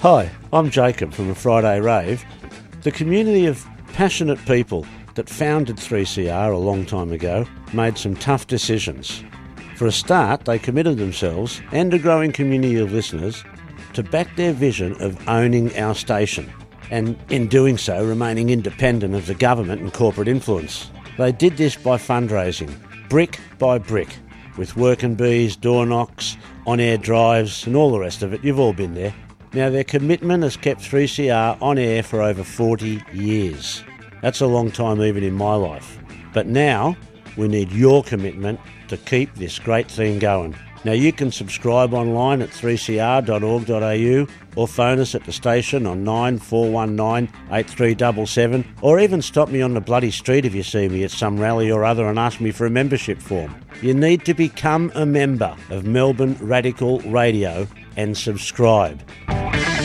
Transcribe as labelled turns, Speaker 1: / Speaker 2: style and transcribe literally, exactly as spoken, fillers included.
Speaker 1: Hi, I'm Jacob from A Friday Rave. The community of passionate people that founded three C R a long time ago made some tough decisions. For a start, they committed themselves, and a growing community of listeners, to back their vision of owning our station, and in doing so remaining independent of the government and corporate influence. They did this by fundraising, brick by brick, with working bees, door knocks, on-air drives and all the rest of it. You've all been there. Now, their commitment has kept three C R on air for over forty years. That's a long time even in my life. But now we need your commitment to keep this great thing going. Now, you can subscribe online at three c r dot org dot a u or phone us at the station on nine four one nine eight three seven seven, or even stop me on the bloody street if you see me at some rally or other and ask me for a membership form. You need to become a member of Melbourne Radical Radio and subscribe.